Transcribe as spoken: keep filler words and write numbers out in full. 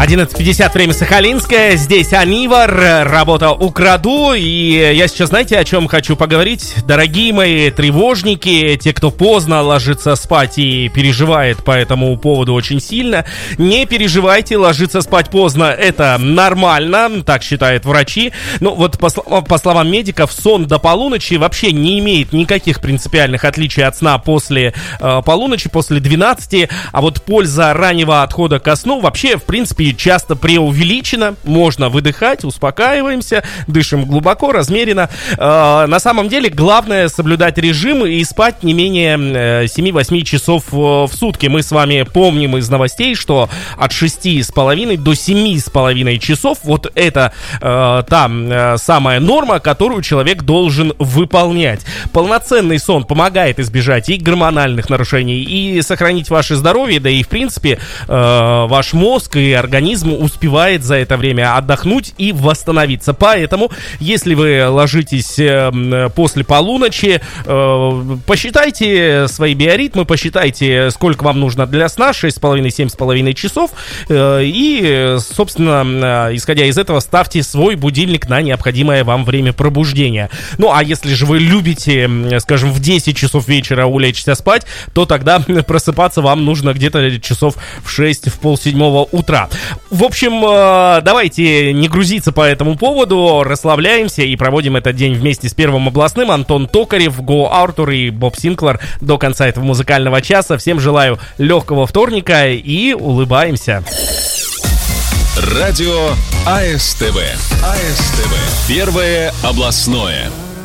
одиннадцать пятьдесят, время Сахалинское, здесь Анивар, работа «Украду», и я сейчас, знаете, о чем хочу поговорить? Дорогие мои тревожники, те, кто поздно ложится спать и переживает по этому поводу очень сильно, не переживайте, ложиться спать поздно — это нормально, так считают врачи. Ну вот по, по словам медиков, сон до полуночи вообще не имеет никаких принципиальных отличий от сна после э, полуночи, после двенадцати, а вот польза раннего отхода ко сну вообще, в принципе, часто преувеличено. Можно выдыхать, успокаиваемся, дышим глубоко, размеренно. Э, на самом деле главное соблюдать режим и спать не менее э, семь-восемь часов э, в сутки. Мы с вами помним из новостей, что от шести с половиной до семи с половиной часов вот это э, та э, самая норма, которую человек должен выполнять. Полноценный сон помогает избежать и гормональных нарушений, и сохранить ваше здоровье, да и в принципе э, ваш мозг и организм успевает за это время отдохнуть и восстановиться. Поэтому, если вы ложитесь э, после полуночи, э, посчитайте свои биоритмы, посчитайте, сколько вам нужно для сна, шесть с половиной - семь с половиной часов, э, и, собственно, э, исходя из этого, ставьте свой будильник на необходимое вам время пробуждения. Ну, а если же вы любите, скажем, в десять часов вечера улечься спать, то тогда просыпаться вам нужно где-то часов в шесть, в полседьмого утра. В общем, давайте не грузиться по этому поводу, расслабляемся и проводим этот день вместе с Первым областным. Антон Токарев, Го Артур и Боб Синклер до конца этого музыкального часа. Всем желаю легкого вторника и улыбаемся. Радио АСТВ. АСТВ. Первое областное.